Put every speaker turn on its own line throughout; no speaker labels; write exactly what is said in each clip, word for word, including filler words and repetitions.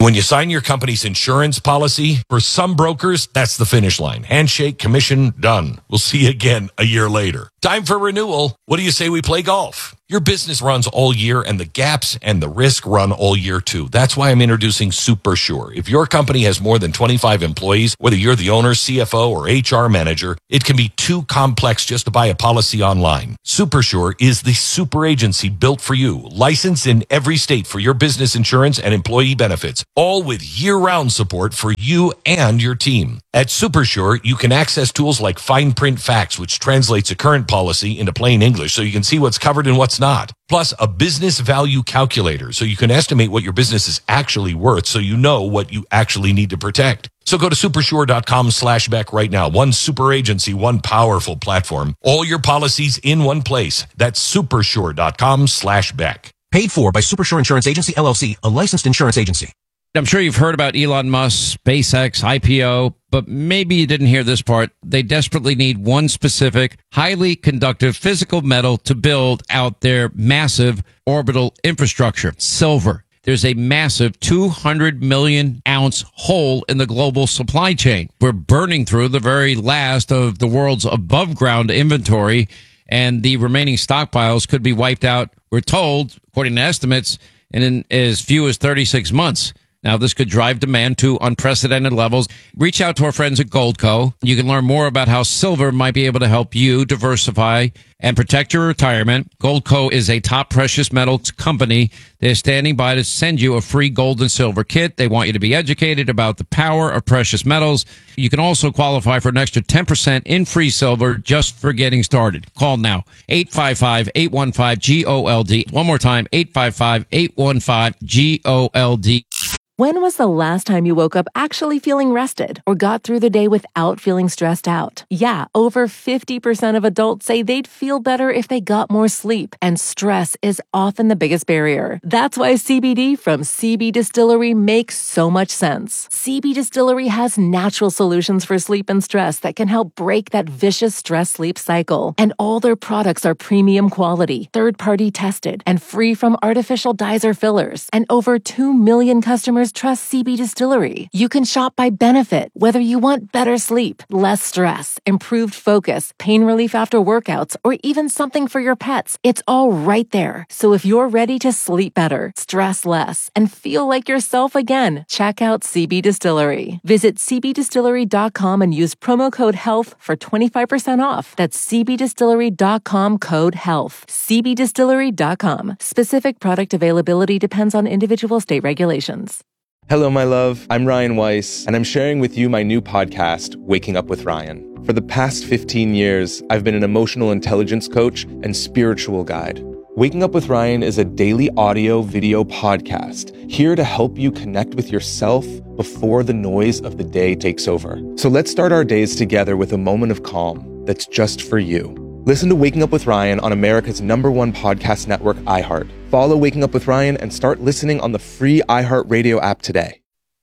When you sign your company's insurance policy, for some brokers, that's the finish line. Handshake, commission, done. We'll see you again a year later. Time for renewal. What do you say we play golf? Your business runs all year, and the gaps and the risk run all year, too. That's why I'm introducing SuperSure. If your company has more than twenty-five employees, whether you're the owner, C F O, or H R manager, it can be too complex just to buy a policy online. SuperSure is the super agency built for you, licensed in every state for your business insurance and employee benefits, all with year-round support for you and your team. At SuperSure, you can access tools like Fine Print Facts, which translates a current policy into plain English so you can see what's covered and what's not. Plus, a business value calculator so you can estimate what your business is actually worth so you know what you actually need to protect. So go to supersure.com slash Beck right now. One super agency, one powerful platform. All your policies in one place. That's supersure.com slash Beck.
Paid for by Supersure Insurance Agency, L L C, a licensed insurance agency.
I'm sure you've heard about Elon Musk, SpaceX, I P O, but maybe you didn't hear this part. They desperately need one specific, highly conductive physical metal to build out their massive orbital infrastructure, silver. There's a massive two hundred million ounce hole in the global supply chain. We're burning through the very last of the world's above ground inventory, and the remaining stockpiles could be wiped out, we're told, according to estimates, in as few as thirty-six months. Now, this could drive demand to unprecedented levels. Reach out to our friends at Goldco. You can learn more about how silver might be able to help you diversify and protect your retirement. Goldco is a top precious metals company. They're standing by to send you a free gold and silver kit. They want you to be educated about the power of precious metals. You can also qualify for an extra ten percent in free silver just for getting started. Call now, eight five five, eight one five, G O L D. One more time, eight five five, eight one five, G O L D.
When was the last time you woke up actually feeling rested or got through the day without feeling stressed out? Yeah, over fifty percent of adults say they'd feel better if they got more sleep, and stress is often the biggest barrier. That's why C B D from C B Distillery makes so much sense. C B Distillery has natural solutions for sleep and stress that can help break that vicious stress-sleep cycle. And all their products are premium quality, third-party tested, and free from artificial dyes or fillers. And over two million customers trust C B Distillery. You can shop by benefit, whether you want better sleep, less stress, improved focus, pain relief after workouts, or even something for your pets. It's all right there. So if you're ready to sleep better, stress less, and feel like yourself again, check out C B Distillery. Visit c b distillery dot com and use promo code HEALTH for twenty-five percent off. That's c b distillery dot com code HEALTH. c b distillery dot com. Specific product availability depends on individual state regulations.
Hello, my love. I'm Ryan Weiss, and I'm sharing with you my new podcast, Waking Up with Ryan. For the past fifteen years, I've been an emotional intelligence coach and spiritual guide. Waking Up with Ryan is a daily audio video podcast here to help you connect with yourself before the noise of the day takes over. So let's start our days together with a moment of calm that's just for you. Listen to Waking Up with Ryan on America's number one podcast network, iHeart. Follow Waking Up with Ryan and start listening on the free iHeartRadio app today.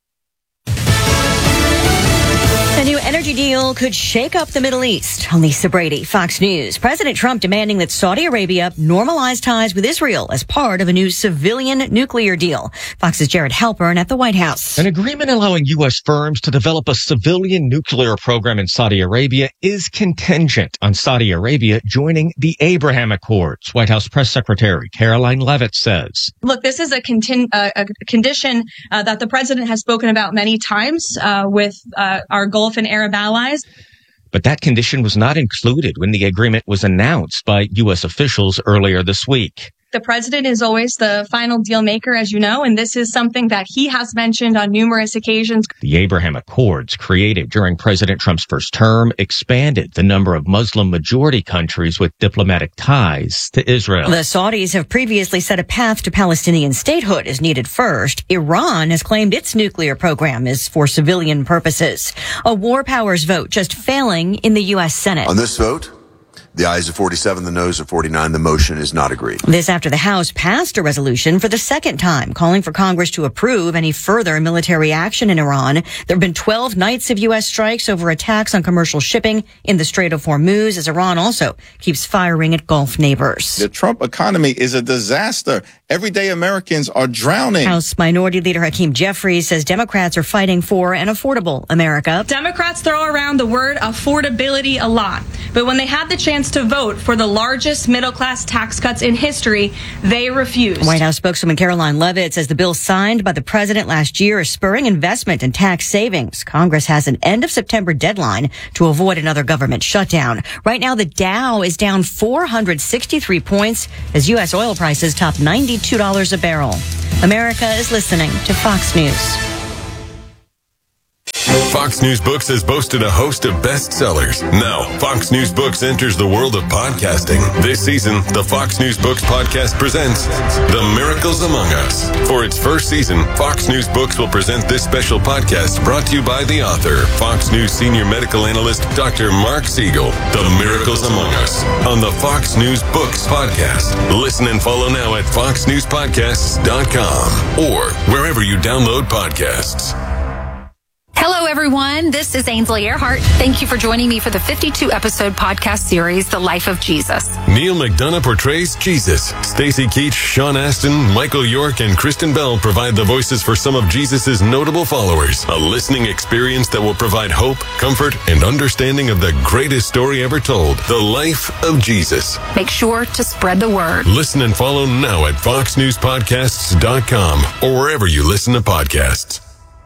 A new energy deal could shake up the Middle East. I'm Lisa Brady, Fox News. President Trump demanding that Saudi Arabia normalize ties with Israel as part of a new civilian nuclear deal. Fox's Jared Halpern at the White House.
An agreement allowing U S firms to develop a civilian nuclear program in Saudi Arabia is contingent on Saudi Arabia joining the Abraham Accords. White House Press Secretary Caroline Leavitt says,
Look, this is a, contin- uh, a condition uh, that the president has spoken about many times uh, with uh, our Gulf and Arab allies.
But that condition was not included when the agreement was announced by U S officials earlier this week.
The president is always the final deal maker, as you know, and this is something that he has mentioned on numerous occasions.
The Abraham Accords, created during President Trump's first term, expanded the number of Muslim-majority countries with diplomatic ties to Israel.
The Saudis have previously said a path to Palestinian statehood is needed first. Iran has claimed its nuclear program is for civilian purposes. A war powers vote just failing in the U S Senate.
On this vote, The ayes are forty-seven, the noes are forty-nine. The motion is not agreed.
This after the House passed a resolution for the second time calling for Congress to approve any further military action in Iran. There have been twelve nights of U S strikes over attacks on commercial shipping in the Strait of Hormuz, as Iran also keeps firing at Gulf neighbors.
The Trump economy is a disaster. Everyday Americans are drowning.
House Minority Leader Hakeem Jeffries says Democrats are fighting for an affordable America.
Democrats throw around the word affordability a lot, but when they had the chance to vote for the largest middle-class tax cuts in history, they refused.
White House spokeswoman Caroline Leavitt says the bill signed by the president last year is spurring investment and tax savings. Congress has an end of September deadline to avoid another government shutdown. Right now, the Dow is down four hundred sixty-three points as U S oil prices top ninety-two dollars a barrel. America is listening to Fox News.
Fox News Books has boasted a host of bestsellers. Now, Fox News Books enters the world of podcasting. This season, the Fox News Books podcast presents The Miracles Among Us. For its first season, Fox News Books will present this special podcast brought to you by the author, Fox News senior medical analyst, Doctor Mark Siegel. The Miracles Among Us on the Fox News Books podcast. Listen and follow now at fox news podcasts dot com or wherever you download podcasts.
Hello, everyone. This is Ainsley Earhart. Thank you for joining me for the fifty-two episode podcast series, The Life of Jesus.
Neil McDonough portrays Jesus. Stacey Keach, Sean Astin, Michael York, and Kristen Bell provide the voices for some of Jesus' notable followers. A listening experience that will provide hope, comfort, and understanding of the greatest story ever told, The Life of Jesus.
Make sure to spread the word.
Listen and follow now at fox news podcasts dot com or wherever you listen to podcasts.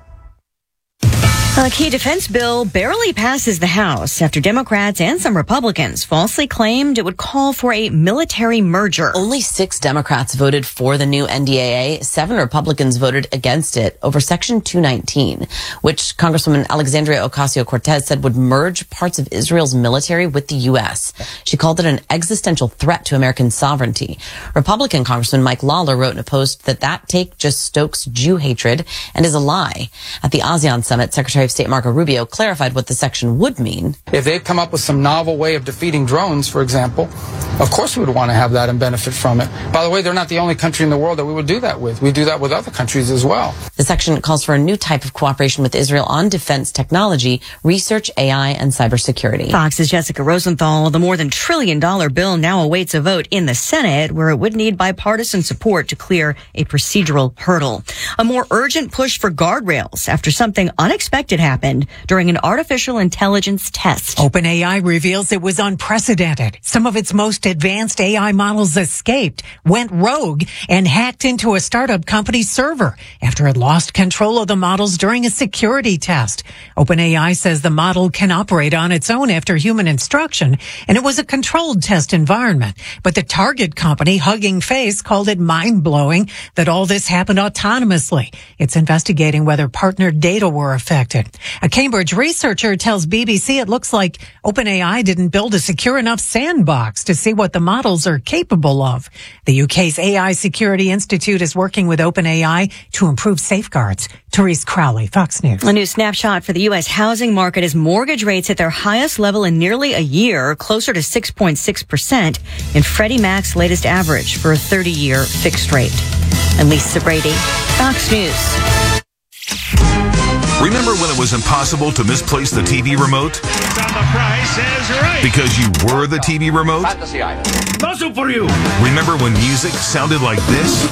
A key defense bill barely passes the House after Democrats and some Republicans falsely claimed it would call for a military merger.
Only six Democrats voted for the new N D A A. Seven Republicans voted against it over Section two nineteen, which Congresswoman Alexandria Ocasio-Cortez said would merge parts of Israel's military with the U S. She called it an existential threat to American sovereignty. Republican Congressman Mike Lawler wrote in a post that that take just stokes Jew hatred and is a lie. At the ASEAN summit, Secretary of State Marco Rubio clarified what the section would mean.
If they'd come up with some novel way of defeating drones, for example, of course we would want to have that and benefit from it. By the way, they're not the only country in the world that we would do that with. We do that with other countries as well.
The section calls for a new type of cooperation with Israel on defense technology, research, A I, and cybersecurity.
Fox's Jessica Rosenthal. The more than trillion dollar bill now awaits a vote in the Senate, where it would need bipartisan support to clear a procedural hurdle. A more urgent push for guardrails after something unexpected happened during an artificial intelligence test.
OpenAI reveals it was unprecedented. Some of its most advanced A I models escaped, went rogue, and hacked into a startup company's server after it lost control of the models during a security test. OpenAI says the model can operate on its own after human instruction, and it was a controlled test environment. But the target company, Hugging Face, called it mind-blowing that all this happened autonomously. It's investigating whether partner data were affected. A Cambridge researcher tells B B C it looks like OpenAI didn't build a secure enough sandbox to see what the models are capable of. The U K's A I Security Institute is working with OpenAI to improve safeguards. Therese Crowley, Fox News.
A new snapshot for the U S housing market as mortgage rates hit their highest level in nearly a year, closer to six point six percent in Freddie Mac's latest average for a thirty-year fixed rate. I'm Lisa Brady, Fox News.
Remember when it was impossible to misplace the T V remote?
The price is right.
Because you were the T V remote?
Fantasy item. Puzzle for you.
Remember when music sounded like this?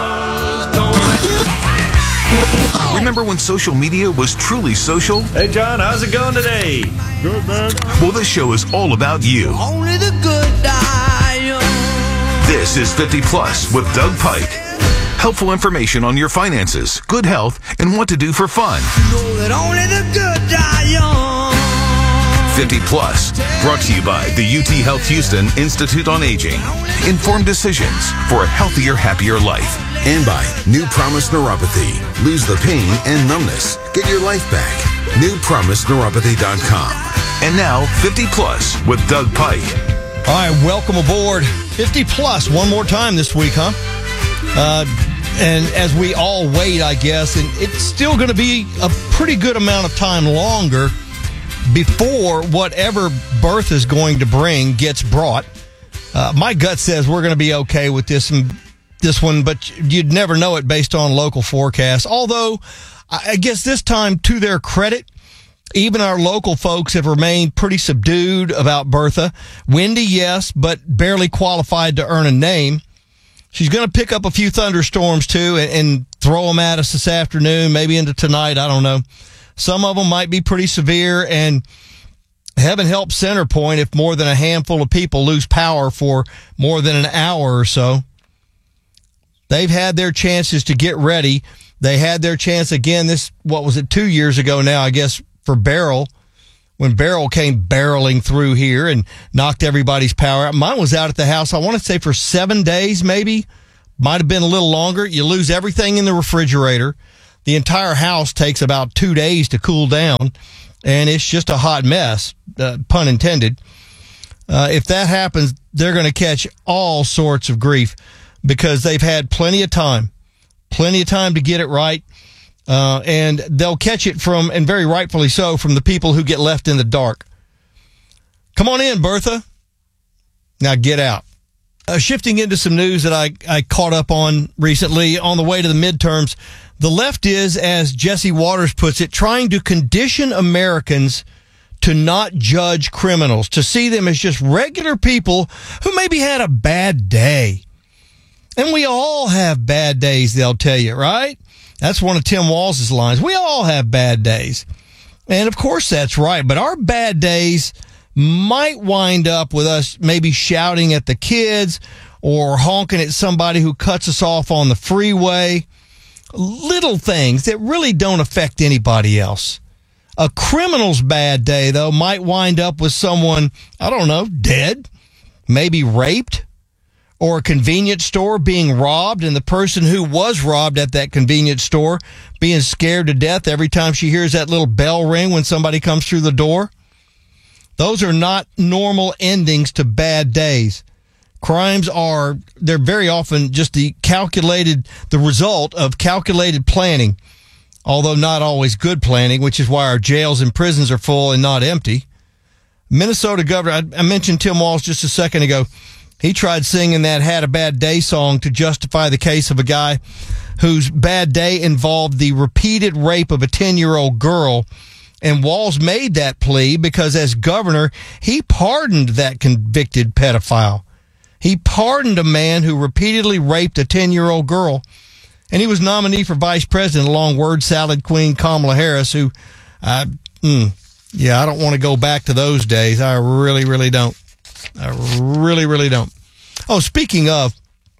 Remember when social media was truly social?
Hey, John, how's it going today? Good, man.
Well, this show is all about you.
Only the good die young.
This is fifty plus with Doug Pike. Helpful information on your finances, good health, and what to do for fun.
You know that only the good die young.
fifty plus, brought to you by the U T Health Houston Institute on Aging. Informed decisions for a healthier, happier life.
And by New Promise Neuropathy. Lose the pain and numbness. Get your life back. new promise neuropathy dot com.
And now, fifty plus with Doug Pike.
All right, welcome aboard. fifty plus, one more time this week, huh? Uh, and as we all wait, I guess, and it's still going to be a pretty good amount of time longer before whatever Bertha's going to bring gets brought. Uh, my gut says we're going to be okay with this this one, but you'd never know it based on local forecasts. Although, I guess this time, to their credit, even our local folks have remained pretty subdued about Bertha. Windy, yes, but barely qualified to earn a name. She's going to pick up a few thunderstorms, too, and, and throw them at us this afternoon, maybe into tonight. I don't know. Some of them might be pretty severe, and heaven help Center Point if more than a handful of people lose power for more than an hour or so. They've had their chances to get ready. They had their chance again this, what was it, two years ago now, I guess, for Beryl, when Beryl came barreling through here and knocked everybody's power out. Mine was out at the house, I want to say, for seven days maybe. Might have been a little longer. You lose everything in the refrigerator. The entire house takes about two days to cool down, and it's just a hot mess, uh, pun intended. Uh, if that happens, they're going to catch all sorts of grief because they've had plenty of time, plenty of time to get it right. Uh, and they'll catch it from, and very rightfully so, from the people who get left in the dark. Come on in, Bertha. Now get out. Uh, shifting into some news that I, I caught up on recently on the way to the midterms. The left is, as Jesse Waters puts it, trying to condition Americans to not judge criminals, to see them as just regular people who maybe had a bad day. And we all have bad days, they'll tell you, right? That's one of Tim Walz's lines. We all have bad days. And of course that's right. But our bad days might wind up with us maybe shouting at the kids or honking at somebody who cuts us off on the freeway. Little things that really don't affect anybody else. A criminal's bad day, though, might wind up with someone, I don't know, dead, maybe raped, or a convenience store being robbed, and the person who was robbed at that convenience store being scared to death every time she hears that little bell ring when somebody comes through the door. Those are not normal endings to bad days. Crimes are, they're very often just the calculated, the result of calculated planning, although not always good planning, which is why our jails and prisons are full and not empty. Minnesota governor, I, I mentioned Tim Walz just a second ago. He tried singing that Had a Bad Day song to justify the case of a guy whose bad day involved the repeated rape of a ten-year-old girl. And Walz made that plea because as governor, he pardoned that convicted pedophile. He pardoned a man who repeatedly raped a ten-year-old girl. And he was nominee for vice president along word salad queen Kamala Harris, who, uh, mm, yeah, I don't want to go back to those days. I really, really don't. I really, really don't. Oh, speaking of,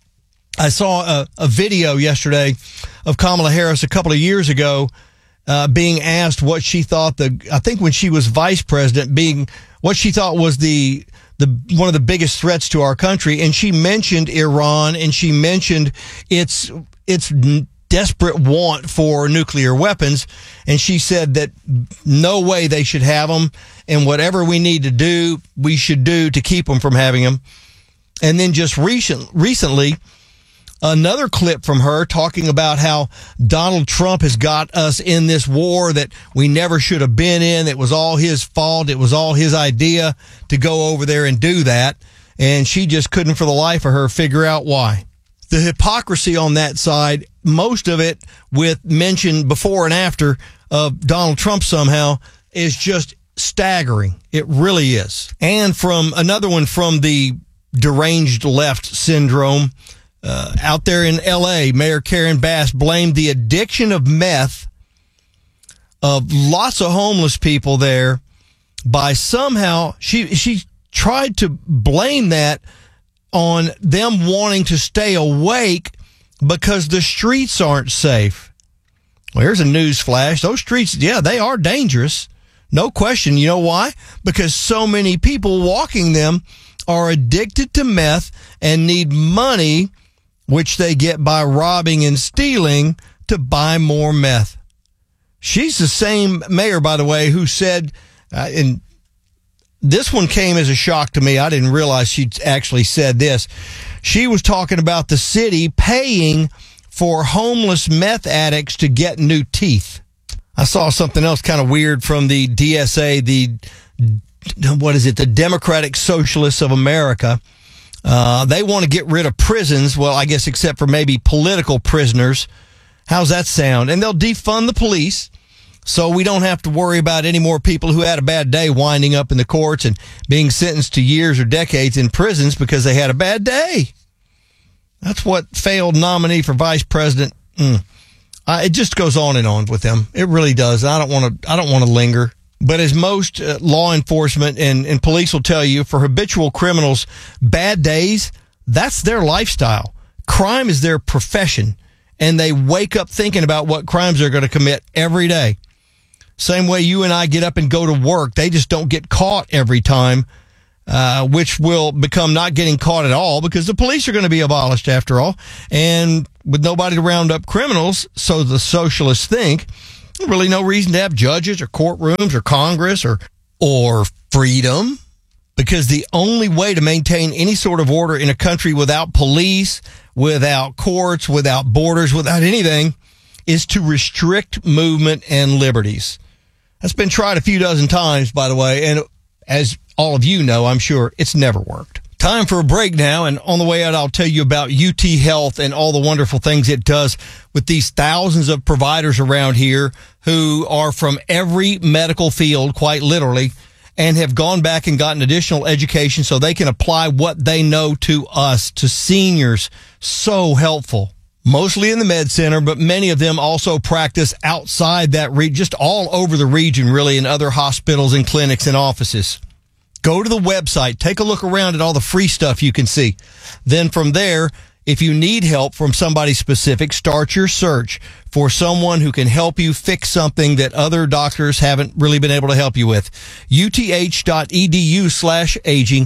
I saw a, a video yesterday of Kamala Harris a couple of years ago uh, being asked what she thought the, I think when she was vice president, being what she thought was the, the one of the biggest threats to our country. And she mentioned Iran, and she mentioned its its desperate want for nuclear weapons. And she said that no way they should have them, and whatever we need to do, we should do to keep them from having them. And then just recent, recently, another clip from her talking about how Donald Trump has got us in this war that we never should have been in. It was all his fault. It was all his idea to go over there and do that. And she just couldn't for the life of her figure out why. The hypocrisy on that side, most of it with mention before and after of Donald Trump somehow, is just staggering. It really is. And from another one from the deranged left syndrome, uh, out there in L A, Mayor Karen Bass blamed the addiction of meth of lots of homeless people there by somehow, she, she tried to blame that on them wanting to stay awake because the streets aren't safe. Well, here's a news flash. Those streets, yeah, they are dangerous. No question. You know why? Because so many people walking them are addicted to meth and need money, which they get by robbing and stealing, to buy more meth. She's the same mayor, by the way, who said, uh, and this one came as a shock to me. I didn't realize she'd actually said this. She was talking about the city paying for homeless meth addicts to get new teeth. I saw something else kind of weird from the D S A, the, what is it, the Democratic Socialists of America. Uh, they want to get rid of prisons, well, I guess except for maybe political prisoners. How's that sound? And they'll defund the police, so we don't have to worry about any more people who had a bad day winding up in the courts and being sentenced to years or decades in prisons because they had a bad day. That's what failed nominee for vice president. Mm. Uh, it just goes on and on with them. It really does. I don't want to. I don't want to linger. But as most uh, law enforcement and, and police will tell you, for habitual criminals, bad days, that's their lifestyle. Crime is their profession, and they wake up thinking about what crimes they're going to commit every day. Same way you and I get up and go to work. They just don't get caught every time, uh, which will become not getting caught at all because the police are going to be abolished after all. And with nobody to round up criminals, so the socialists think, really no reason to have judges or courtrooms or Congress or or freedom, because the only way to maintain any sort of order in a country without police, without courts, without borders, without anything, is to restrict movement and liberties. That's been tried a few dozen times, by the way, and as all of you know, I'm sure, it's never worked. Time for a break now, and on the way out, I'll tell you about U T Health and all the wonderful things it does with these thousands of providers around here who are from every medical field, quite literally, and have gone back and gotten additional education so they can apply what they know to us, to seniors. So helpful. Mostly in the med center, but many of them also practice outside that region, just all over the region, really, in other hospitals and clinics and offices. Go to the website, take a look around at all the free stuff you can see. Then from there, if you need help from somebody specific, start your search for someone who can help you fix something that other doctors haven't really been able to help you with. uth.edu slash aging,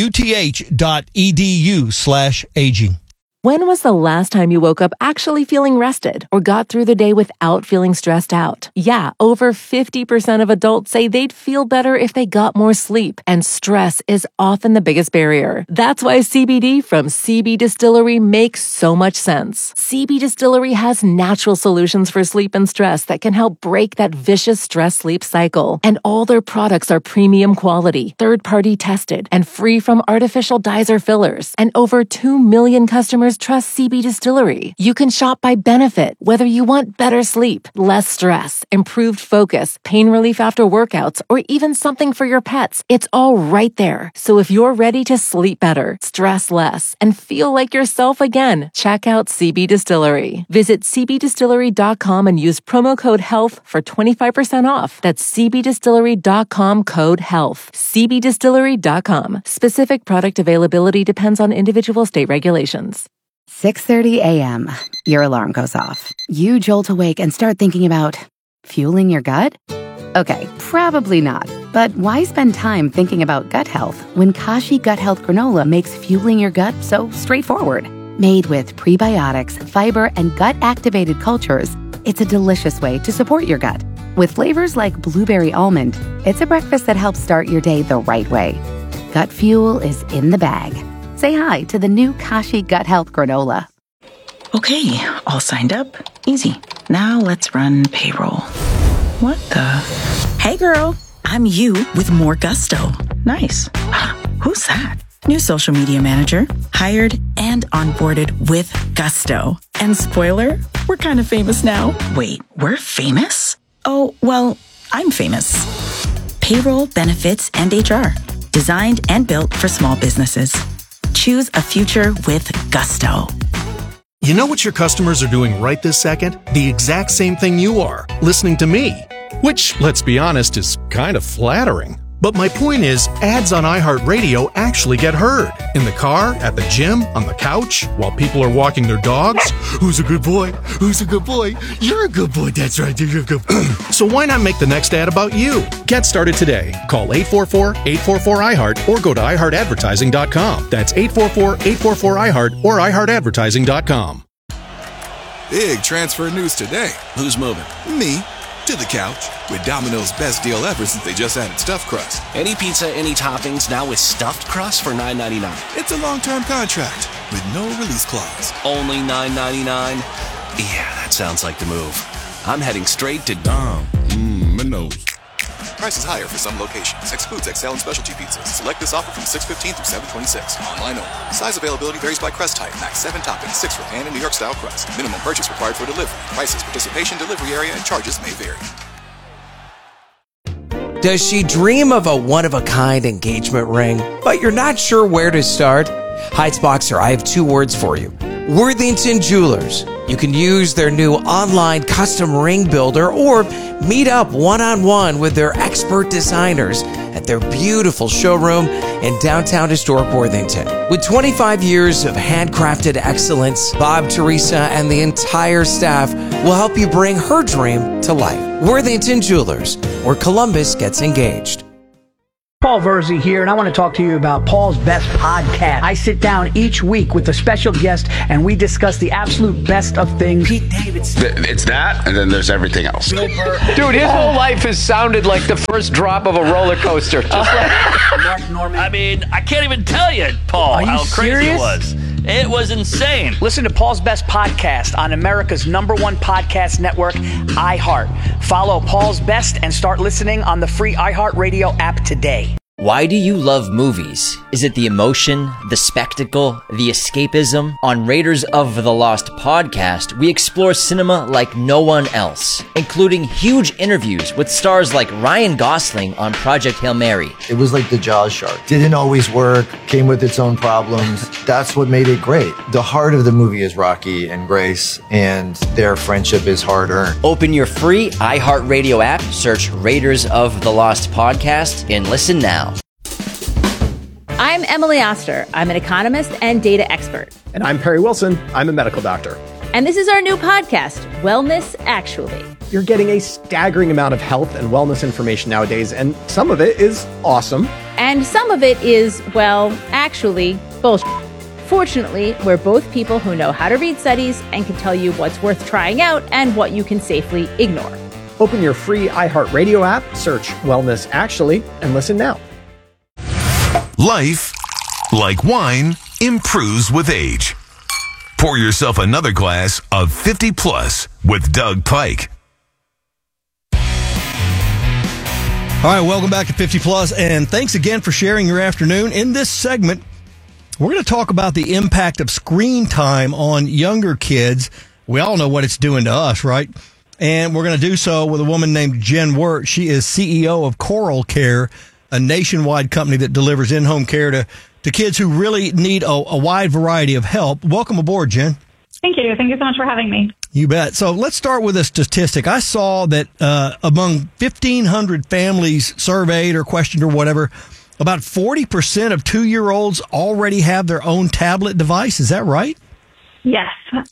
uth.edu slash aging.
When was the last time you woke up actually feeling rested or got through the day without feeling stressed out? Yeah, over fifty percent of adults say they'd feel better if they got more sleep, and stress is often the biggest barrier. That's why C B D from C B Distillery makes so much sense. C B Distillery has natural solutions for sleep and stress that can help break that vicious stress-sleep cycle. And all their products are premium quality, third-party tested, and free from artificial dyes or fillers. And over two million customers trust C B Distillery. You can shop by benefit, whether you want better sleep, less stress, improved focus, pain relief after workouts, or even something for your pets. It's all right there. So if you're ready to sleep better, stress less, and feel like yourself again, check out C B Distillery. Visit c b distillery dot com and use promo code HEALTH for twenty-five percent off. That's c b distillery dot com code HEALTH. c b distillery dot com. Specific product availability depends on individual state regulations.
six thirty a.m. Your alarm goes off. You jolt awake and start thinking about fueling your gut? Okay, probably not. But why spend time thinking about gut health when Kashi Gut Health Granola makes fueling your gut so straightforward? Made with prebiotics, fiber, and gut-activated cultures, it's a delicious way to support your gut. With flavors like blueberry almond, it's a breakfast that helps start your day the right way. Gut fuel is in the bag. Say hi to the new Kashi Gut Health Granola.
Okay, all signed up. Easy. Now let's run payroll. What the? Hey girl, I'm you with more gusto. Nice. Who's that? New social media manager. Hired and onboarded with gusto. And spoiler, we're kind of famous now. Wait, we're famous? Oh, well, I'm famous. Payroll, benefits, and H R. Designed and built for small businesses. Choose a future with gusto.
You know what your customers are doing right this second? The exact same thing you are, listening to me. Which, let's be honest, is kind of flattering. But my point is, ads on iHeartRadio actually get heard. In the car, at the gym, on the couch, while people are walking their dogs. Who's a good boy? Who's a good boy? You're a good boy, that's right, you're a good boy. So why not make the next ad about you? Get started today. Call eight four four, eight four four, I heart or go to i heart advertising dot com. That's eight four four, eight four four, I heart or i heart advertising dot com.
Big transfer news today. Who's moving? Me. To the couch with Domino's best deal ever since they just added stuffed crust.
Any pizza, any toppings, now with stuffed crust for nine ninety-nine.
It's a long-term contract with no release clause.
Only nine ninety-nine? Yeah, that sounds like the move. I'm heading straight to Dom.
Mmm, my nose. Price is higher for some locations. Excludes X L and specialty pizzas. Select this offer from six fifteen through seven twenty-six. Online only. Size availability varies by crust type. Max seven toppings, six for pan and New York style crust. Minimum purchase required for delivery. Prices, participation, delivery area, and charges may vary.
Does she dream of a one-of-a-kind engagement ring, but you're not sure where to start? Heights Boxer, I have two words for you. Worthington Jewelers. You can use their new online custom ring builder or meet up one-on-one with their expert designers at their beautiful showroom in downtown historic Worthington. With twenty-five years of handcrafted excellence, Bob, Teresa, and the entire staff will help you bring her dream to life. Worthington Jewelers, where Columbus gets engaged.
Paul Verzi here, and I want to talk to you about Paul's Best Podcast. I sit down each week with a special guest, and we discuss the absolute best of things. Pete Davidson.
It's that, and then there's everything else.
Dude, his whole life has sounded like the first drop of a roller coaster. Just like Mark Norman.
I mean, I can't even tell you, Paul,
you
how crazy
serious?
it was. It was insane.
Listen to Paul's Best Podcast on America's number one podcast network, iHeart. Follow Paul's Best and start listening on the free iHeartRadio app today.
Why do you love movies? Is it the emotion, the spectacle, the escapism? On Raiders of the Lost podcast, we explore cinema like no one else, including huge interviews with stars like Ryan Gosling on Project Hail Mary.
It was like the Jaws shark. Didn't always work, came with its own problems. That's what made it great. The heart of the movie is Rocky and Grace, and their friendship is hard-earned.
Open your free iHeartRadio app, search Raiders of the Lost podcast, and listen now.
I'm Emily Oster. I'm an economist and data expert.
And I'm Perry Wilson. I'm a medical doctor.
And this is our new podcast, Wellness Actually.
You're getting a staggering amount of health and wellness information nowadays, and some of it is awesome.
And some of it is, well, actually, bullshit. Fortunately, we're both people who know how to read studies and can tell you what's worth trying out and what you can safely ignore.
Open your free iHeartRadio app, search Wellness Actually, and listen now.
Life, like wine, improves with age. Pour yourself another glass of fifty plus with Doug Pike.
All right, welcome back to fifty plus, and thanks again for sharing your afternoon. In this segment, we're going to talk about the impact of screen time on younger kids. We all know what it's doing to us, right? And we're going to do so with a woman named Jen Wirt. She is C E O of Coral Care, a nationwide company that delivers in-home care to, to kids who really need a, a wide variety of help. Welcome aboard, Jen.
Thank you. Thank you so much for having me.
You bet. So let's start with a statistic. I saw that uh, among fifteen hundred families surveyed or questioned or whatever, about forty percent of two-year-olds already have their own tablet device. Is that right?
Yes.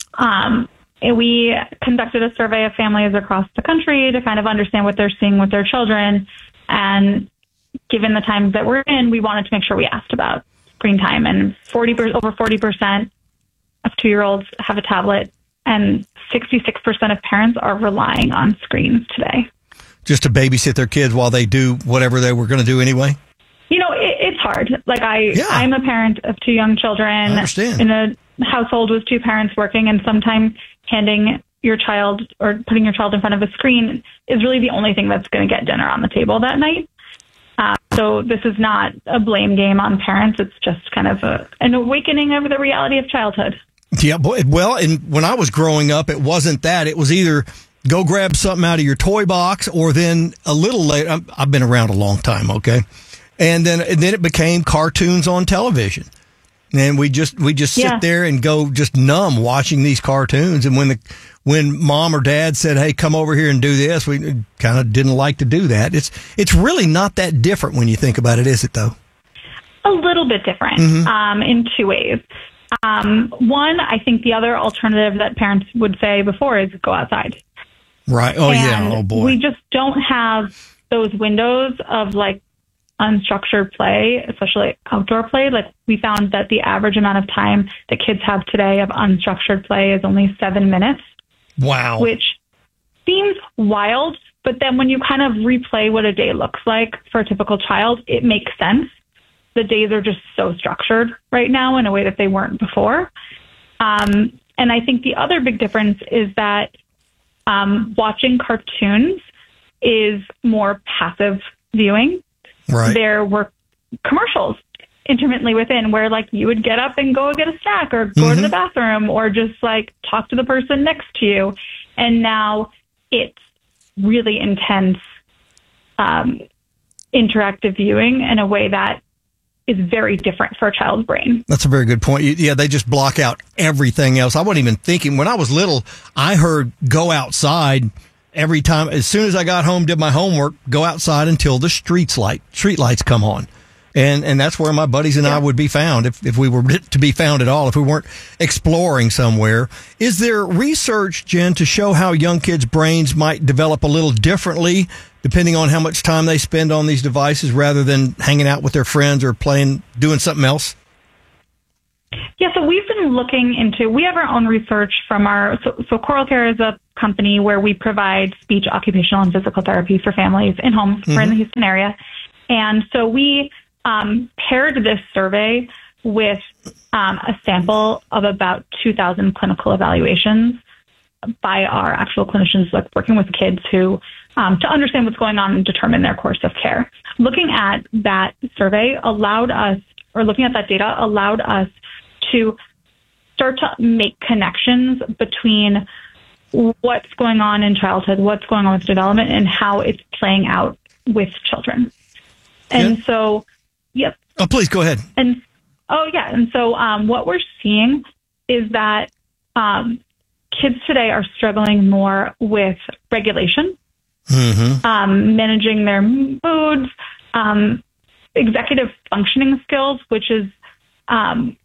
Um, we conducted a survey of families across the country to kind of understand what they're seeing with their children. And given the times that we're in, we wanted to make sure we asked about screen time. And forty over forty percent of two-year-olds have a tablet, and sixty-six percent of parents are relying on screens today.
Just to babysit their kids while they do whatever they were going to do anyway?
You know, it, it's hard. Like, I,
yeah.
I'm a parent of two young children.
I understand.
In a household with two parents working, and sometimes handing your child or putting your child in front of a screen is really the only thing that's going to get dinner on the table that night. Uh, so this is not a blame game on parents. It's just kind of a, an awakening of the reality of childhood.
Yeah, boy, well, and when I was growing up, it wasn't that. It was either go grab something out of your toy box, or then a little later, I'm, I've been around a long time, okay? And then and then it became cartoons on television. And we just we just sit
Yeah.
there and go just numb watching these cartoons. And when the when mom or dad said, "Hey, come over here and do this," we kind of didn't like to do that. It's it's really not that different when you think about it, is it though?
A little bit different
Mhm.
um, in two ways. Um, one, I think the other alternative that parents would say before is go outside.
Right. Oh, yeah.
And
Oh, boy.
we just don't have those windows of like unstructured play, especially outdoor play. Like, we found that the average amount of time that kids have today of unstructured play is only seven minutes.
Wow.
Which seems wild, but then when you kind of replay what a day looks like for a typical child, it makes sense. The days are just so structured right now in a way that they weren't before. Um, and I think the other big difference is that um, watching cartoons is more passive viewing.
Right.
There were commercials intermittently within where like you would get up and go get a snack or go
Mm-hmm.
to the bathroom or just like talk to the person next to you. And now it's really intense um, interactive viewing in a way that is very different for a child's brain.
That's a very good point. You- Yeah, they just block out everything else. I wasn't even thinking. When I was little, I heard go outside every time. As soon as I got home, did my homework, go outside until the streets light, street lights come on. And and that's where my buddies and I would be found if, if we were to be found at all, if we weren't exploring somewhere. Is there research, Jen, to show how young kids' brains might develop a little differently depending on how much time they spend on these devices rather than hanging out with their friends or playing, doing something else?
Yeah, so we've been looking into, we have our own research from our, so, so Coral Care is a company where we provide speech, occupational, and physical therapy for families in homes. Mm-hmm. We're in the Houston area. And so we um, paired this survey with um, a sample of about two thousand clinical evaluations by our actual clinicians, like working with kids who, um, to understand what's going on and determine their course of care. Looking at that survey allowed us, or looking at that data allowed us to start to make connections between what's going on in childhood, what's going on with development, and how it's playing out with children. And yeah. so, yep.
Oh, please go ahead.
And oh, yeah. And so um, what we're seeing is that um, kids today are struggling more with regulation, mm-hmm. um, managing their moods, um, executive functioning skills, which is um,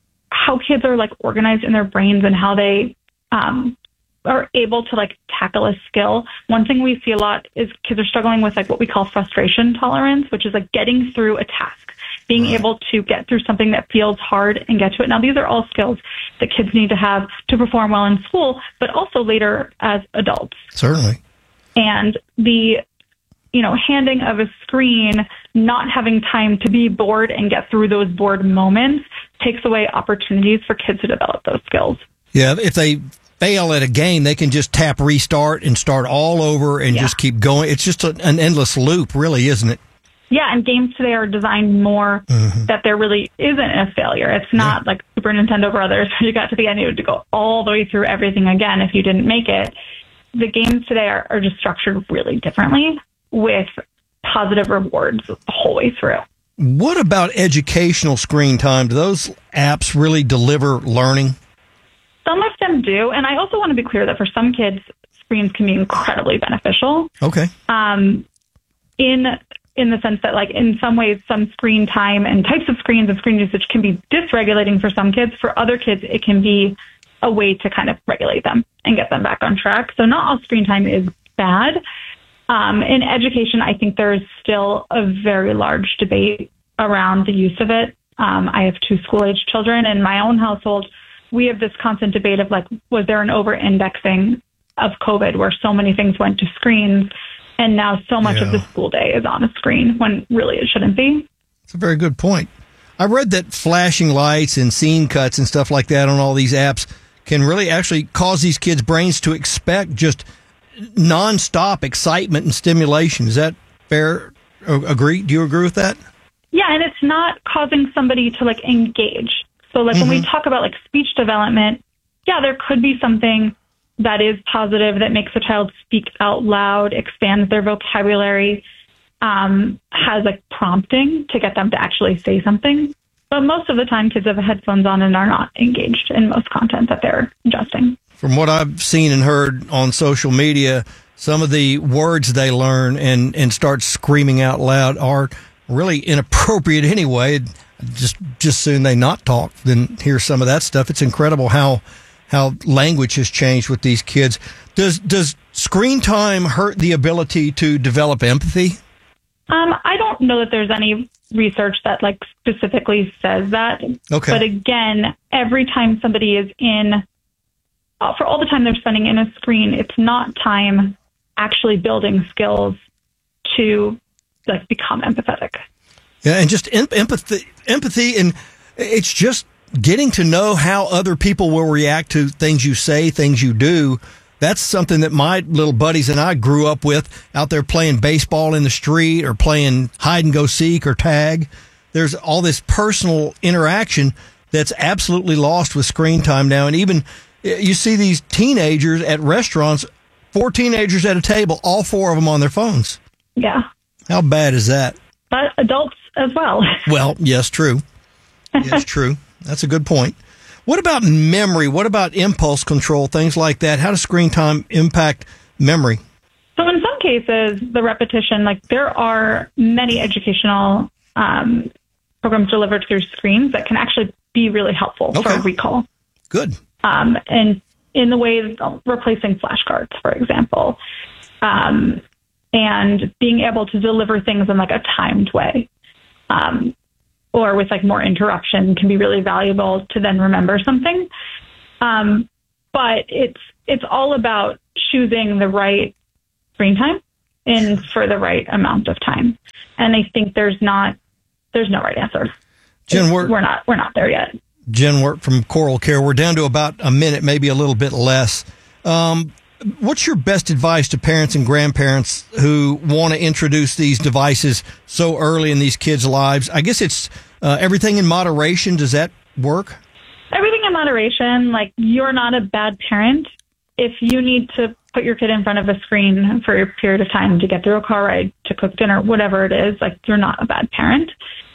how kids are like organized in their brains and how they um, are able to like tackle a skill. One thing we see a lot is kids are struggling with like what we call frustration tolerance, which is like getting through a task, being right. able to get through something that feels hard and get to it. Now, these are all skills that kids need to have to perform well in school, but also later as adults.
Certainly.
And the, you know, handing of a screen, not having time to be bored and get through those bored moments takes away opportunities for kids to develop those skills.
Yeah, if they fail at a game, they can just tap restart and start all over and yeah. just keep going. It's just a, an endless loop, really, isn't it?
Yeah, and games today are designed more mm-hmm. that there really isn't a failure. It's not yeah. like Super Nintendo Brothers, where you got to the end, you had to go all the way through everything again if you didn't make it. The games today are, are just structured really differently with positive rewards the whole way through.
What about educational screen time? Do those apps really deliver learning?
Some of them do. And I also want to be clear that for some kids, screens can be incredibly beneficial.
Okay.
Um, in in the sense that, like, in some ways, some screen time and types of screens and screen usage can be dysregulating for some kids. For other kids, it can be a way to kind of regulate them and get them back on track. So not all screen time is bad. Um, in education, I think there is still a very large debate around the use of it. Um, I have two school-age children. In my own household, we have this constant debate of, like, was there an over-indexing of COVID where so many things went to screens, and now so much yeah. of the school day is on a screen when really it shouldn't be?
That's a very good point. I read that flashing lights and scene cuts and stuff like that on all these apps can really actually cause these kids' brains to expect just nonstop excitement and stimulation. Is that fair? Agree? Do you agree with that?
Yeah, and it's not causing somebody to, like, engage. So, like, mm-hmm. when we talk about, like, speech development, yeah, there could be something that is positive that makes a child speak out loud, expands their vocabulary, um, has, like, prompting to get them to actually say something. But most of the time, kids have headphones on and are not engaged in most content that they're ingesting.
From what I've seen and heard on social media, some of the words they learn and, and start screaming out loud are really inappropriate anyway. Just just soon they not talk, then hear some of that stuff. It's incredible how how language has changed with these kids. Does does screen time hurt the ability to develop empathy?
Um, I don't know that there's any research that, like, specifically says that.
Okay.
But again, every time somebody is in, uh, for all the time they're spending in a screen, it's not time actually building skills to, like, become empathetic.
Yeah, and just em- empathy, empathy, and it's just getting to know how other people will react to things you say, things you do. That's something that my little buddies and I grew up with out there playing baseball in the street or playing hide and go seek or tag. There's all this personal interaction that's absolutely lost with screen time now. And even you see these teenagers at restaurants, four teenagers at a table, all four of them on their phones.
Yeah.
How bad is that?
But adults as well.
Well, yes, true. Yes, true. That's a good point. What about memory? What about impulse control, things like that? How does screen time impact memory?
So in some cases, the repetition, like there are many educational um, programs delivered through screens that can actually be really helpful
Okay.
for recall.
Good.
Um, and in the way of replacing flashcards, for example, um, and being able to deliver things in like a timed way. Um, or with like more interruption can be really valuable to then remember something. Um, but it's, it's all about choosing the right screen time and for the right amount of time. And I think there's not, there's no right answer.
Jen, we're,
we're not, we're not there yet.
Jen Wirt from Coral Care. We're down to about a minute, maybe a little bit less. Um, what's your best advice to parents and grandparents who want to introduce these devices so early in these kids' lives? I guess it's uh, everything in moderation. Does that work?
Everything in moderation. Like, you're not a bad parent if you need to put your kid in front of a screen for a period of time to get through a car ride, to cook dinner, whatever it is. Like, you're not a bad parent.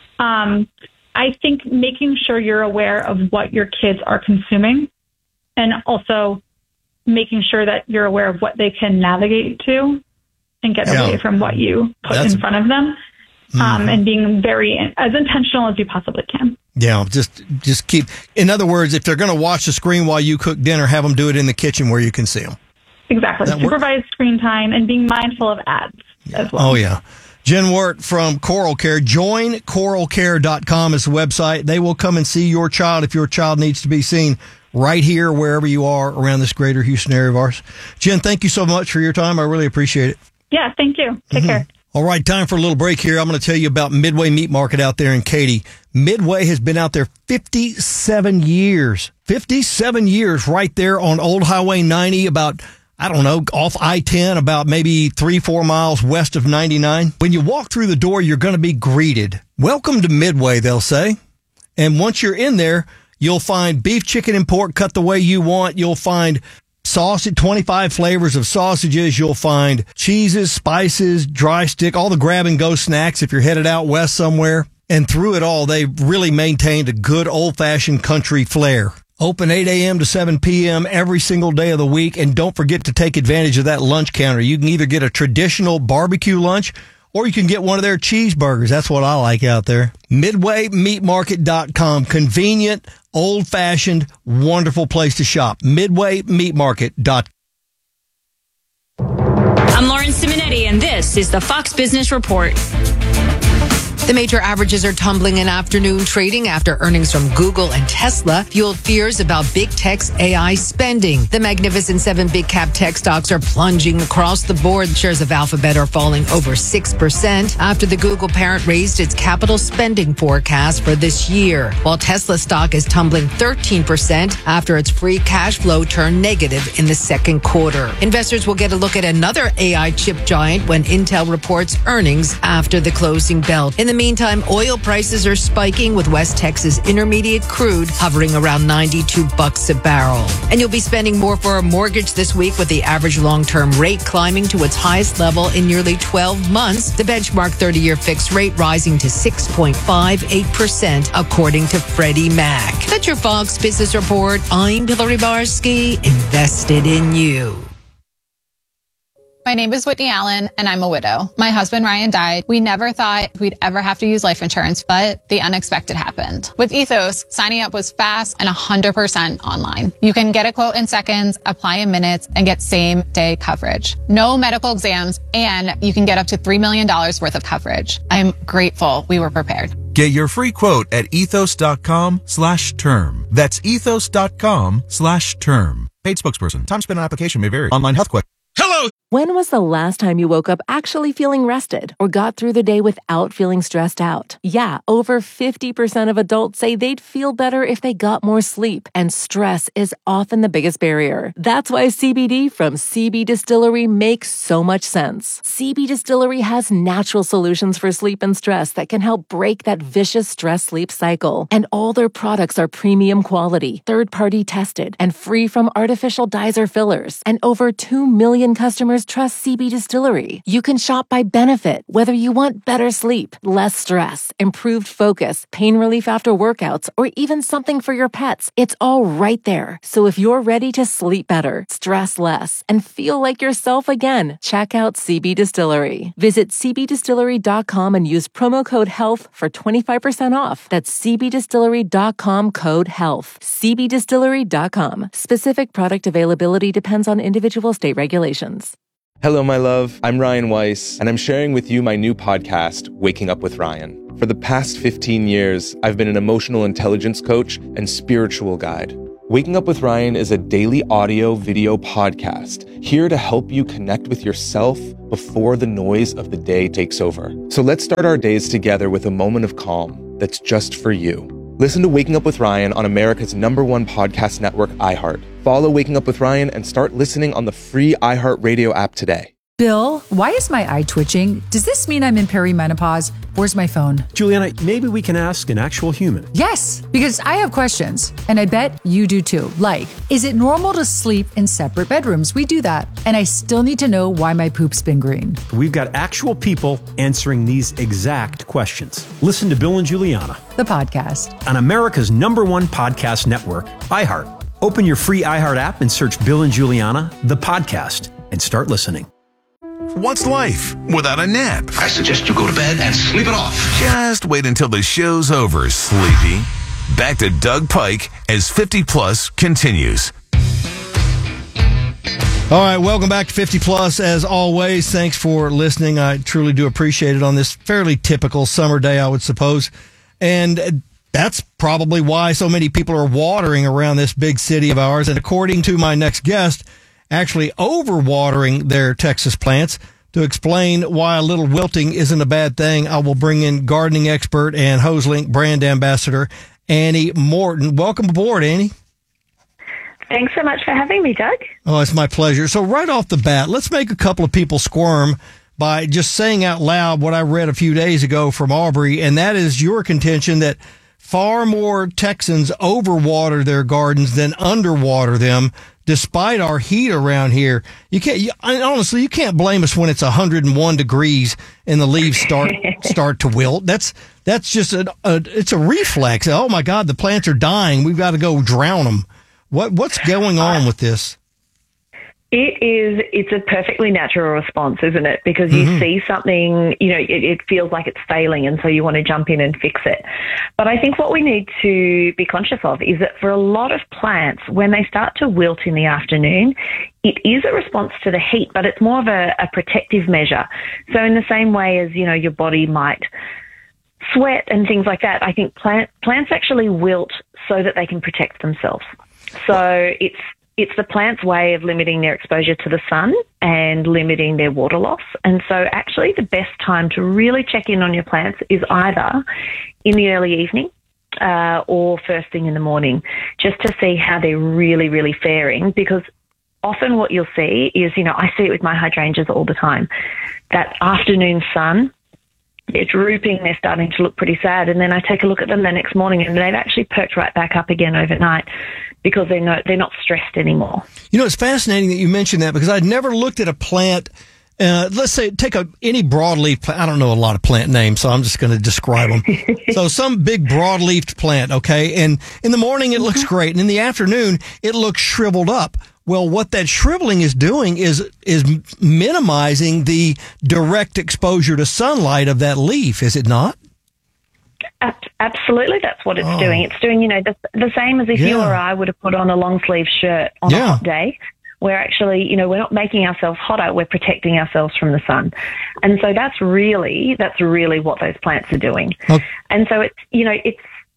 Um, I think making sure you're aware of what your kids are consuming, and also making sure that you're aware of what they can navigate to and get
Yeah.
away from what you put
That's-
in front of them, um,
Mhm.
and being very as intentional as you possibly can.
Yeah, just just keep. In other words, if they're going to watch the screen while you cook dinner, have them do it in the kitchen where you can see them.
Exactly.
That work?
Supervised screen time and being mindful of ads as well.
Oh, yeah. Jen Wirt from Coral Care. join coral care dot com is the website. They will come and see your child if your child needs to be seen right here, wherever you are around this greater Houston area of ours. Jen, thank you so much for your time. I really appreciate it.
Yeah, thank you. Take
Mhm.
care.
All right, time for a little break here. I'm going to tell you about Midway Meat Market out there in Katy. Midway has been out there fifty-seven years. fifty-seven years right there on Old Highway ninety, about, I don't know, off I ten, about maybe three, four miles west of ninety-nine. When you walk through the door, you're going to be greeted. Welcome to Midway, they'll say. And once you're in there, you'll find beef, chicken, and pork cut the way you want. You'll find sausage, twenty-five flavors of sausages. You'll find cheeses, spices, dry stick, all the grab and go snacks if you're headed out west somewhere. And through it all, they've really maintained a good old fashioned country flair. Open eight a.m. to seven p.m. every single day of the week. And don't forget to take advantage of that lunch counter. You can either get a traditional barbecue lunch or you can get one of their cheeseburgers. That's what I like out there. midway meat market dot com. Convenient, old-fashioned, wonderful place to shop. midway meat market dot com.
I'm Lauren Simonetti, and this is the Fox Business Report.
The major averages are tumbling in afternoon trading after earnings from Google and Tesla fueled fears about big tech's A I spending. The Magnificent Seven big cap tech stocks are plunging across the board. Shares of Alphabet are falling over six percent after the Google parent raised its capital spending forecast for this year, while Tesla stock is tumbling thirteen percent after its free cash flow turned negative in the second quarter. Investors will get a look at another A I chip giant when Intel reports earnings after the closing bell. In the meantime, oil prices are spiking, with West Texas Intermediate crude hovering around ninety-two bucks a barrel. And you'll be spending more for a mortgage this week, with the average long-term rate climbing to its highest level in nearly twelve months. The benchmark thirty-year fixed rate rising to six point five eight percent, according to Freddie Mac. That's your Fox Business Report. I'm Hillary Barsky, invested in you.
My name is Whitney Allen, and I'm a widow. My husband, Ryan, died. We never thought we'd ever have to use life insurance, but the unexpected happened. With Ethos, signing up was fast and one hundred percent online. You can get a quote in seconds, apply in minutes, and get same-day coverage. No medical exams, and you can get up to three million dollars worth of coverage. I'm grateful we were prepared.
Get your free quote at ethos.com slash term. That's ethos.com slash term. Paid spokesperson. Time spent on application may vary. Online health question.
Hello,
When was the last time you woke up actually feeling rested or got through the day without feeling stressed out? Yeah, over fifty percent of adults say they'd feel better if they got more sleep, and stress is often the biggest barrier. That's why C B D from C B Distillery makes so much sense. C B Distillery has natural solutions for sleep and stress that can help break that vicious stress-sleep cycle. And all their products are premium quality, third-party tested, and free from artificial dyes or fillers. And over two million customers trust C B Distillery. You can shop by benefit, whether you want better sleep, less stress, improved focus, pain relief after workouts, or even something for your pets. It's all right there. So if you're ready to sleep better, stress less, and feel like yourself again, check out C B Distillery. Visit c b distillery dot com and use promo code HEALTH for twenty-five percent off. That's c b distillery dot com code HEALTH. c b distillery dot com. Specific product availability depends on individual state regulations.
Hello, my love. I'm Ryan Weiss, and I'm sharing with you my new podcast, Waking Up with Ryan. For the past fifteen years, I've been an emotional intelligence coach and spiritual guide. Waking Up with Ryan is a daily audio video podcast here to help you connect with yourself before the noise of the day takes over. So let's start our days together with a moment of calm that's just for you. Listen to Waking Up with Ryan on America's number one podcast network, iHeart. Follow Waking Up with Ryan and start listening on the free iHeartRadio app today.
Bill, why is my eye twitching? Does this mean I'm in perimenopause? Where's my phone?
Juliana, maybe we can ask an actual human.
Yes, because I have questions, and I bet you do too. Like, is it normal to sleep in separate bedrooms? We do that. And I still need to know why my poop's been green.
We've got actual people answering these exact questions. Listen to Bill and Juliana,
the podcast,
on America's number one podcast network, iHeart. Open your free iHeart app and search Bill and Juliana, the podcast, and start listening.
What's life without a nap?
I suggest you go to bed and sleep it off.
Just wait until the show's over, sleepy. Back to Doug Pike as fifty plus continues.
All right, welcome back to fifty plus. As always, thanks for listening. I truly do appreciate it on this fairly typical summer day, I would suppose. And that's probably why so many people are watering around this big city of ours. And according to my next guest, actually overwatering their Texas plants. To explain why a little wilting isn't a bad thing, I will bring in gardening expert and HoseLink brand ambassador, Annie Morton. Welcome aboard, Annie.
Thanks so much for having me, Doug.
Oh, it's my pleasure. So right off the bat, let's make a couple of people squirm by just saying out loud what I read a few days ago from Aubrey, and that is your contention that far more Texans overwater their gardens than underwater them, despite our heat around here. You can't, you, honestly, you can't blame us when it's one hundred one degrees and the leaves start start to wilt. That's that's just a, a it's a reflex. Oh my God, the plants are dying. We've got to go drown them. What what's going on with this?
It is, it's a perfectly natural response, isn't it? Because you mm-hmm. see something, you know, it, it feels like it's failing, and so you want to jump in and fix it. But I think what we need to be conscious of is that for a lot of plants, when they start to wilt in the afternoon, it is a response to the heat, but it's more of a, a protective measure. So in the same way as, you know, your body might sweat and things like that, I think plant, plants actually wilt so that they can protect themselves. So it's, It's the plant's way of limiting their exposure to the sun and limiting their water loss. And so actually the best time to really check in on your plants is either in the early evening uh, or first thing in the morning, just to see how they're really, really faring. Because often what you'll see is, you know, I see it with my hydrangeas all the time, that afternoon sun, they're drooping, they're starting to look pretty sad. And then I take a look at them the next morning and they've actually perked right back up again overnight, because they're not, they're not stressed anymore. You know, it's fascinating that you mentioned that, because I'd never looked at a plant. Uh, let's say take a any broadleaf plant. I don't know a lot of plant names, so I'm just going to describe them. So some big broadleafed plant, okay? And in the morning, it mm-hmm. looks great. And in the afternoon, it looks shriveled up. Well, what that shriveling is doing is is minimizing the direct exposure to sunlight of that leaf, is it not? Absolutely, that's what it's oh. doing. It's doing, you know, the, the same as if yeah. you or I would have put on a long sleeve shirt on yeah. a hot day. We're actually, you know, we're not making ourselves hotter, we're protecting ourselves from the sun. And so that's really, that's really what those plants are doing. Okay. And so it's, you know, it's,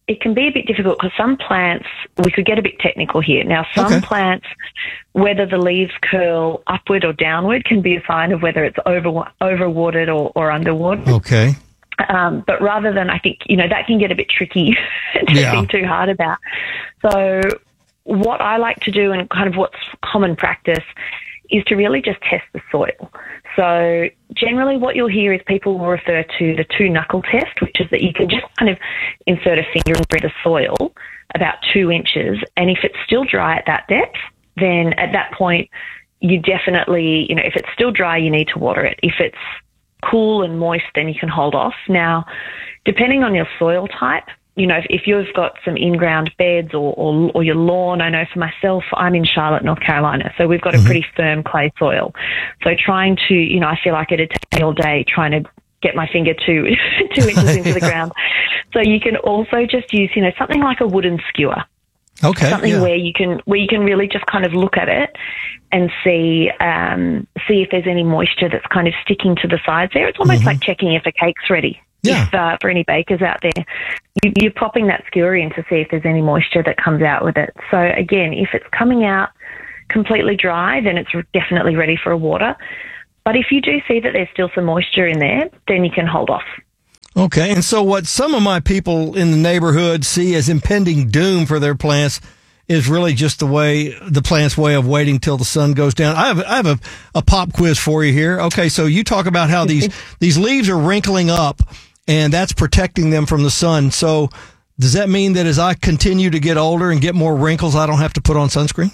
it can be a bit difficult because some plants, we could get a bit technical here. Now, some
Okay.
plants, whether the leaves curl upward or downward can be a sign of whether it's over overwatered or, or underwatered.
Okay.
Um, but rather than, I think, you know, that can get a bit tricky to
Yeah.
think too hard about. So what I like to do and kind of what's common practice is to really just test the soil. So generally what you'll hear is people will refer to the two knuckle test, which is that you can just kind of insert a finger into the soil about two inches. And if it's still dry at that depth, then at that point, you definitely, you know, if it's still dry, you need to water it. If it's cool and moist, then you can hold off. Now, depending on your soil type, you know, if, if you've got some in-ground beds or, or, or your lawn, I know for myself, I'm in Charlotte, North Carolina, so we've got a pretty firm clay soil. So trying to, you know, I feel like it'd take me all day trying to get my finger two, two inches into the ground. So you can also just use, you know, something like a wooden skewer.
Okay.
Something
yeah.
where you can where you can really just kind of look at it and see um, see if there's any moisture that's kind of sticking to the sides there. It's almost
Mm-hmm.
like checking if a cake's ready.
Yeah.
If, uh, for any bakers out there, you, you're popping that skewer in to see if there's any moisture that comes out with it. So again, if it's coming out completely dry, then it's definitely ready for a water. But if you do see that there's still some moisture in there, then you can hold off.
Okay, and so what some of my people in the neighborhood see as impending doom for their plants is really just the way the plant's way of waiting till the sun goes down. I have I have a, a pop quiz for you here. Okay, so you talk about how these these leaves are wrinkling up, and that's protecting them from the sun. So does that mean that as I continue to get older and get more wrinkles, I don't have to put on sunscreen?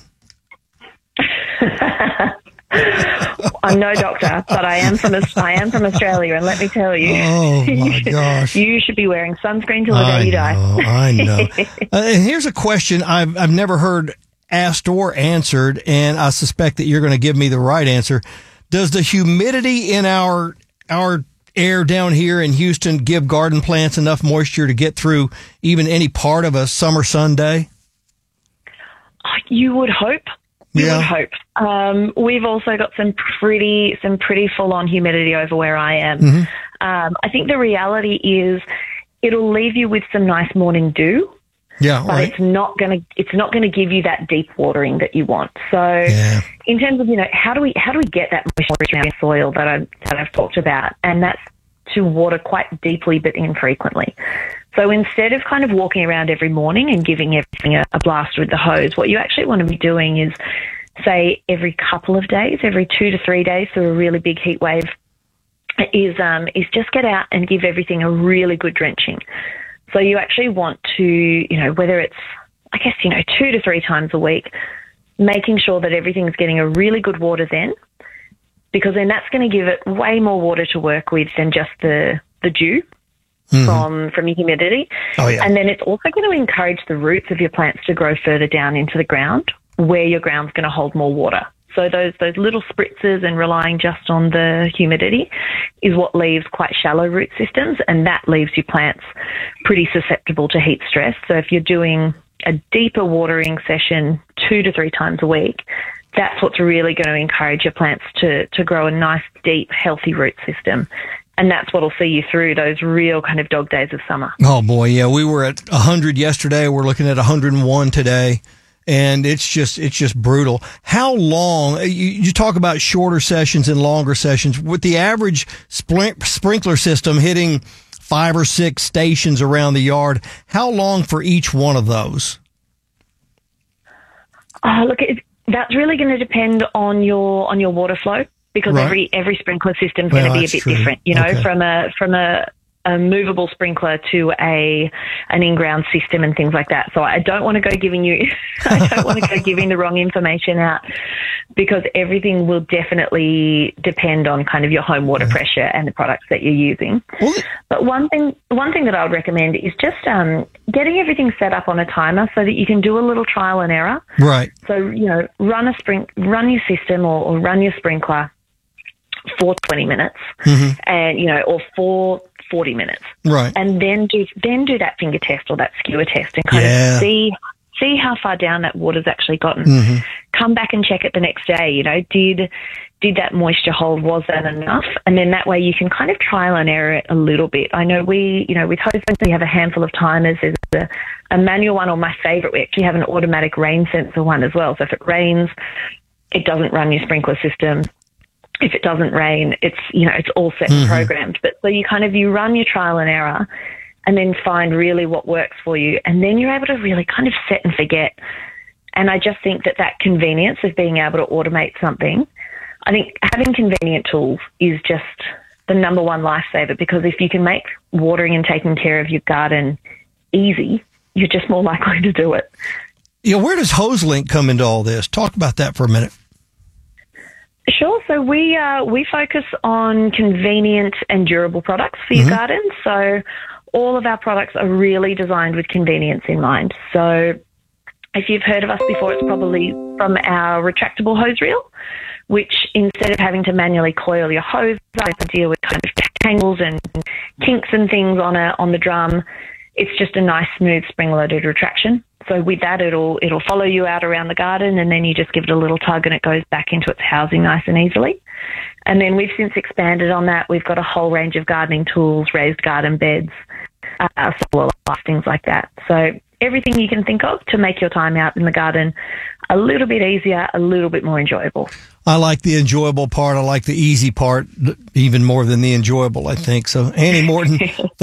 I'm no doctor, but I am from I am from Australia, and let me tell you,
Oh my gosh,
you should be wearing sunscreen till the
I
day you die.
know, I know. Uh, and here's a question I've I've never heard asked or answered, and I suspect that you're going to give me the right answer. Does the humidity in our our air down here in Houston give garden plants enough moisture to get through even any part of a summer sun day?
You would hope. You
Yeah.
would hope. Um, we've also got some pretty, some pretty full-on humidity over where I am.
Mm-hmm.
Um, I think the reality is it'll leave you with some nice morning dew,
Yeah,
but
right.
it's not going to, it's not going to give you that deep watering that you want. So, in terms of, you know, how do we, how do we get that moisture in the soil that I that I've talked about, and that's to water quite deeply but infrequently. So instead of kind of walking around every morning and giving everything a, a blast with the hose, what you actually want to be doing is, say, every couple of days, every two to three days through a really big heat wave, is um, is just get out and give everything a really good drenching. So you actually want to, you know, whether it's, I guess, you know, two to three times a week, making sure that everything's getting a really good water then, because then that's going to give it way more water to work with than just the, the dew. Mm-hmm. from from your humidity.
Oh, yeah.
And then it's also going to encourage the roots of your plants to grow further down into the ground where your ground's going to hold more water. So those those little spritzes and relying just on the humidity is what leaves quite shallow root systems, and that leaves your plants pretty susceptible to heat stress. So if you're doing a deeper watering session two to three times a week, that's what's really going to encourage your plants to, to grow a nice, deep, healthy root system. And that's what will see you through those real kind of dog days of summer.
Oh, boy, yeah. We were at one hundred yesterday. We're looking at one hundred one today, and it's just it's just brutal. How long, you, you talk about shorter sessions and longer sessions. With the average splink, sprinkler system hitting five or six stations around the yard, how long for each one of those?
Oh, look, it, that's really going to depend on your on your water flow. Because
Right.
every every sprinkler system is
Well,
going to be a
that's
bit
true.
different, you know,
Okay.
from a from a, a movable sprinkler to a an in-ground system and things like that. So I don't want to go giving you, I don't want to go giving the wrong information out, because everything will definitely depend on kind of your home water pressure and the products that you're using. But one thing one thing that I would recommend is just um, getting everything set up on a timer so that you can do a little trial and error.
Right.
So, you know, run a spring, run your system or, or run your sprinkler for twenty minutes,
Mm-hmm.
and you know, or for forty minutes,
Right.
and then do then do that finger test or that skewer test and kind
Yeah.
of see see how far down that water's actually gotten.
Mm-hmm.
Come back and check it the next day. You know, did did that moisture hold? Was that enough? And then that way you can kind of trial and error it a little bit. I know we, you know, with hose fence, we have a handful of timers. There's a, a manual one, or my favorite, we actually have an automatic rain sensor one as well. So if it rains, it doesn't run your sprinkler system. If it doesn't rain, it's, you know, it's all set and
Mhm.
programmed. But so you kind of, you run your trial and error and then find really what works for you. And then you're able to really kind of set and forget. And I just think that that convenience of being able to automate something, I think having convenient tools is just the number one lifesaver, because if you can make watering and taking care of your garden easy, you're just more likely to do it.
Yeah, where does HoseLink come into all this? Talk about that for a minute.
Sure. So we uh, we focus on convenient and durable products for your
Mhm.
garden. So all of our products are really designed with convenience in mind. So if you've heard of us before, it's probably from our retractable hose reel, which instead of having to manually coil your hose, I have to deal with kind of tangles and kinks and things on a on the drum. It's just a nice, smooth, spring-loaded retraction. So with that, it'll it'll follow you out around the garden, and then you just give it a little tug, and it goes back into its housing nice and easily. And then we've since expanded on that. We've got a whole range of gardening tools, raised garden beds, uh, solar lights, things like that. So everything you can think of to make your time out in the garden a little bit easier, a little bit more enjoyable.
I like the enjoyable part. I like the easy part even more than the enjoyable, I think. So, Annie Morton,